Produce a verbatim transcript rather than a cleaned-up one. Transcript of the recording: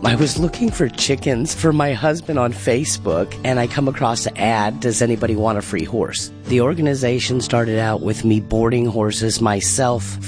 I was looking for chickens for my husband on Facebook, and I come across an ad, does anybody want a free horse? The organization started out with me boarding horses myself